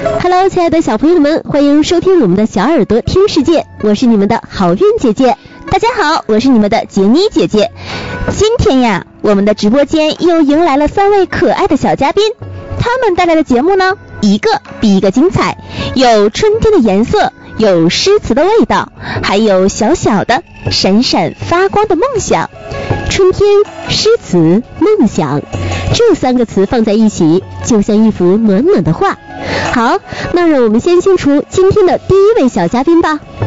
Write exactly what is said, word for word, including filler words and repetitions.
Hello， 亲爱的小朋友们，欢迎收听我们的小耳朵听世界，我是你们的好运姐姐。大家好，我是你们的杰妮姐姐。今天呀，我们的直播间又迎来了三位可爱的小嘉宾，他们带来的节目呢，一个比一个精彩，有春天的颜色，有诗词的味道，还有小小的闪闪发光的梦想。春天、诗词、梦想，这三个词放在一起，就像一幅暖暖的画。好，那让我们先清除今天的第一位小嘉宾吧。